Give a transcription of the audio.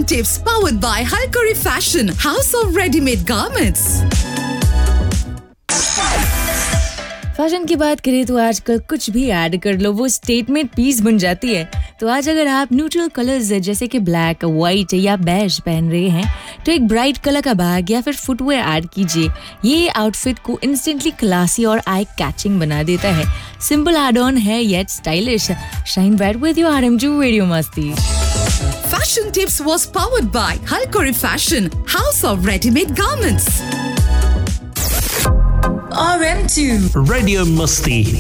Fashion tips powered by Halkari Fashion, House of Ready-Made Garments. Fashion की बात करें तो आजकल कुछ भी ऐड कर लो वो स्टेटमेंट पीस बन जाती है। तो आज अगर आप न्यूट्रल कलर्स जैसे कि ब्लैक, व्हाइट या बेज पहन रहे हैं तो एक ब्राइट कलर का बैग या फिर फुटवेयर ऐड कीजिए। ये आउटफिट को इंस्टेंटली क्लासी और आई कैचिंग बना देता है। सिंपल ऐड ऑन है yet stylish. Shine bright with your RM2 radio मस्ती। Fashion tips was powered by Halkari Fashion, House of Ready-Made Garments. RM2 Radio Musti.